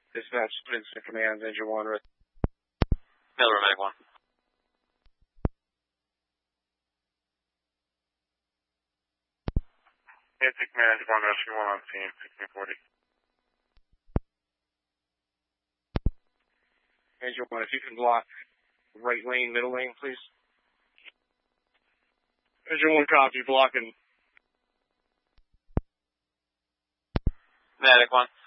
Dispatch, Incident Command, Engine 1, Red. Miller, Medic 1. Incident Command, Engine 1, Rescue 1 on scene, 1640. Engine 1, if you can block right lane, middle lane, please. Engine 1, copy, blocking. Medic 1.